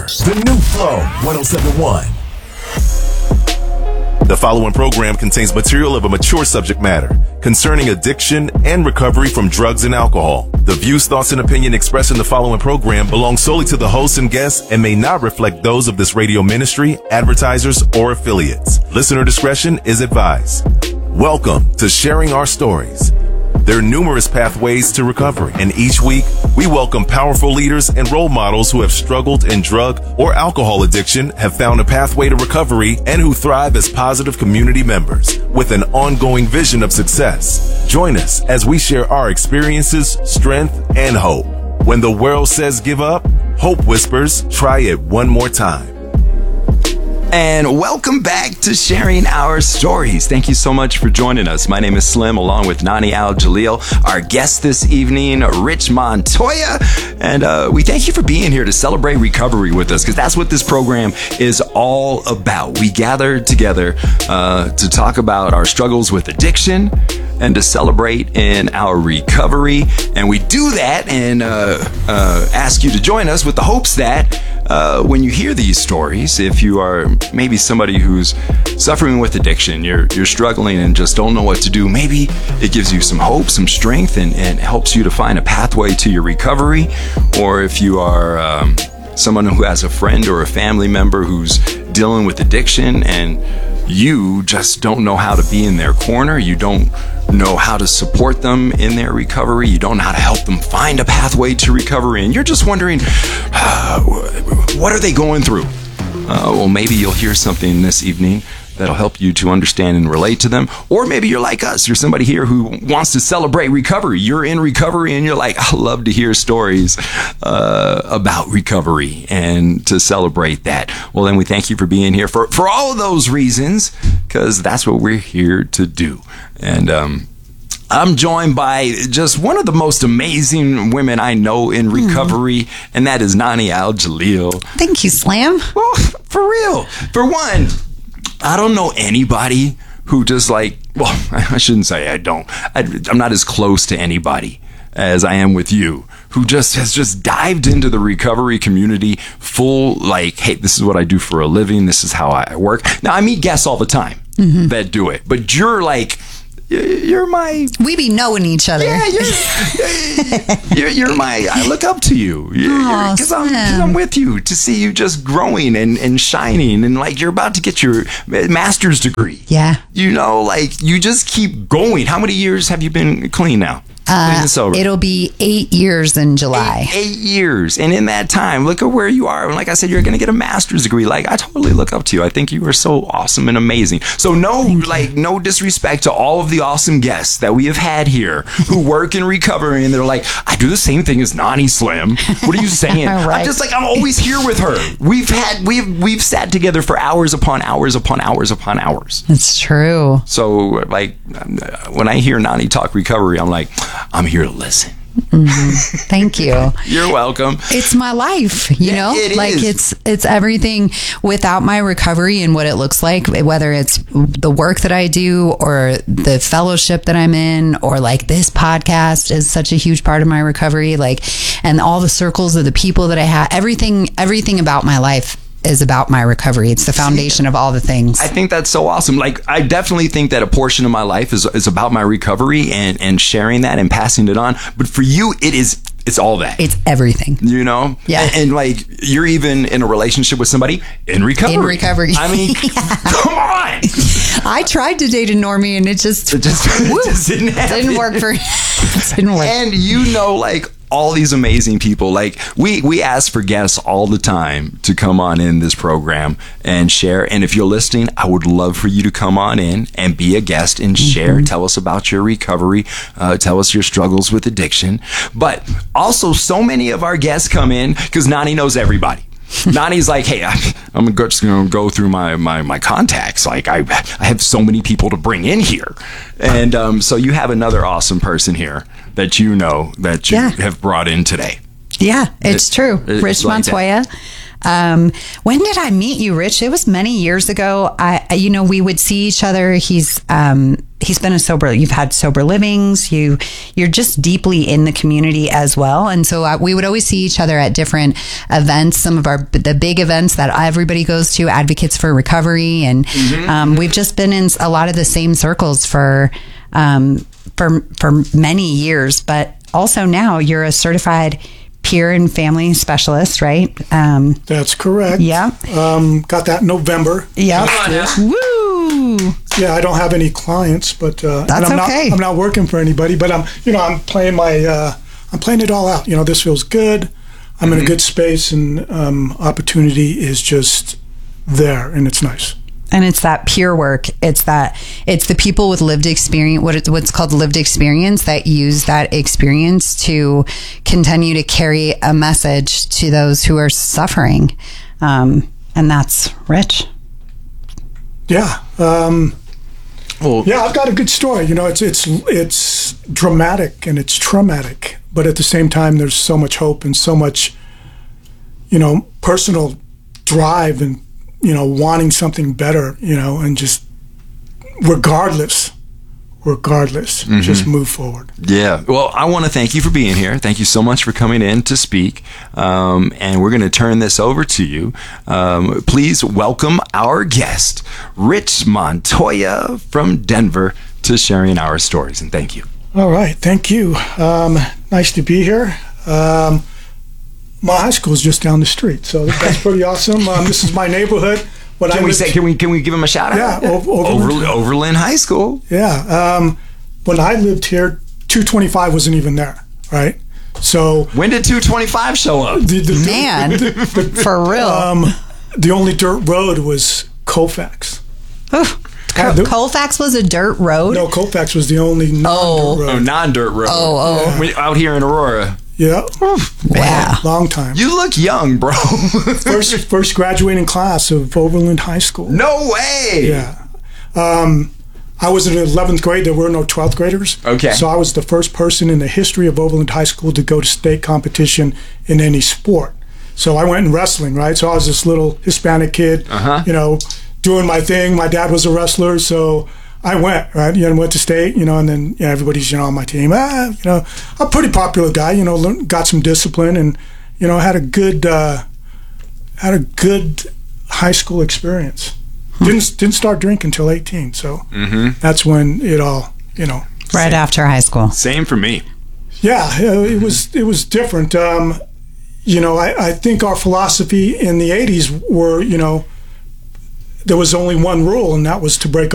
The New Flow 1071. The following program contains material of a mature subject matter concerning addiction and recovery from drugs and alcohol. The views, thoughts, and opinion expressed in the following program belong solely to the hosts and guests and may not reflect those of this radio ministry, advertisers, or affiliates. Listener discretion is advised. Welcome to Sharing Our Stories. There are numerous pathways to recovery, and each week we welcome powerful leaders and role models who have struggled in drug or alcohol addiction, have found a pathway to recovery, and who thrive as positive community members with an ongoing vision of success. Join us as we share our experiences, strength, and hope. When the world says give up, hope whispers, try it one more time. And welcome back to Sharing Our Stories. Thank you so much for joining us. My name is Slim, along with Nani Al-Jalil. Our guest this evening, Rich Montoya. And we thank you for being here to celebrate recovery with us, because that's what this program is all about. We gather together to talk about our struggles with addiction and to celebrate in our recovery. And we do that and ask you to join us with the hopes that when you hear these stories, if you are maybe somebody who's suffering with addiction, you're struggling and just don't know what to do, maybe it gives you some hope, some strength, and helps you to find a pathway to your recovery. Or if you are someone who has a friend or a family member who's dealing with addiction and you just don't know how to be in their corner, you don't know how to support them in their recovery, you don't know how to help them find a pathway to recovery, and you're just wondering, what are they going through? Well, maybe you'll hear something this evening that'll help you to understand and relate to them. Or maybe you're like us. You're somebody here who wants to celebrate recovery. You're in recovery and you're like, I love to hear stories about recovery and to celebrate that. Well, then we thank you for being here for all of those reasons, because that's what we're here to do. And I'm joined by just one of the most amazing women I know in recovery, and that is Nani Al-Jalil. Thank you, Slam. Well, for real. For one, I don't know anybody who just I shouldn't say I don't. I'm not as close to anybody as I am with you, who has just dived into the recovery community full, hey, this is what I do for a living. This is how I work. Now, I meet guests all the time that do it, but you're my... We be knowing each other. Yeah, you're my... I look up to you. Because I'm with you to see you just growing and shining, and you're about to get your master's degree. Yeah. You just keep going. How many years have you been clean now? It'll be 8 years in July. 8 years. And in that time, look at where you are. And like I said, you're going to get a master's degree. I totally look up to you. I think you are so awesome and amazing. So no disrespect to all of the awesome guests that we have had here who work in recovery, and they're like, I do the same thing as Nani Slim. What are you saying? Right. I'm just I'm always here with her. We've sat together for hours upon hours upon hours upon hours. It's true. So when I hear Nani talk recovery, I'm like, I'm here to listen. Thank you. You're welcome. It's my life, you know? It is. It's everything without my recovery and what it looks like, whether it's the work that I do or the fellowship that I'm in, or this podcast is such a huge part of my recovery, and all the circles of the people that I have, everything about my life is about my recovery. It's the foundation of all the things. I think that's so awesome. I definitely think that a portion of my life is about my recovery and sharing that and passing it on. But for you, it's all that. It's everything. Yeah. And you're even in a relationship with somebody in recovery. I mean, come on. I tried to date a normie and it just didn't happen. Didn't work for it. Didn't work. And all these amazing people, we ask for guests all the time to come on in this program and share. And if you're listening, I would love for you to come on in and be a guest and share. Tell us about your recovery. Tell us your struggles with addiction. But also, so many of our guests come in because Nani knows everybody. Nani's like, hey, I'm just going to go through my contacts. I have so many people to bring in here. And so you have another awesome person here that you have brought in today. Yeah, it's true. Rich Montoya. When did I meet you, Rich? It was many years ago. We would see each other. He's you've had sober livings, you're just deeply in the community as well. And so we would always see each other at different events, some of the big events that everybody goes to, Advocates for Recovery. And we've just been in a lot of the same circles for many years. But also now you're a certified peer and family specialist, right? That's correct. Yeah. Got that in November. Yeah. Woo! Yeah, I don't have any clients, but that's okay. I'm not working for anybody, but I'm playing I'm playing it all out. This feels good. I'm in a good space, and opportunity is just there, and it's nice. And it's that peer work. It's the people with lived experience, what's called lived experience, that use that experience to continue to carry a message to those who are suffering. And that's Rich. Yeah. I've got a good story. It's dramatic and it's traumatic, but at the same time, there's so much hope and so much, personal drive and, wanting something better, and just regardless, just move forward. Yeah. Well, I want to thank you for being here. Thank you so much for coming in to speak. And we're going to turn this over to you. Please welcome our guest, Rich Montoya from Denver, to sharing our stories. And thank you. All right. Thank you. Nice to be here. My high school is just down the street, so that's pretty awesome. This is my neighborhood. Can we give him a shout out? Yeah, Overland High School. Yeah. When I lived here, 225 wasn't even there, right? So when did 225 show up? For real. The only dirt road was Colfax. Colfax was a dirt road? No, Colfax was the only non-dirt road. Non-dirt road. Yeah. Out here in Aurora. Yeah. Wow. Long time. You look young, bro. first graduating class of Overland High School. No way. Yeah. I was in the 11th grade. There were no 12th graders. Okay. So I was the first person in the history of Overland High School to go to state competition in any sport. So I went in wrestling, right? So I was this little Hispanic kid, doing my thing. My dad was a wrestler, so I went, right? Went to state, and then everybody's, on my team. I'm a pretty popular guy, got some discipline and, had a good high school experience. Didn't start drinking until 18, so that's when it all, Right after high school. Same for me. Yeah, it was different. I think our philosophy in the 80s were, there was only one rule, and that was to break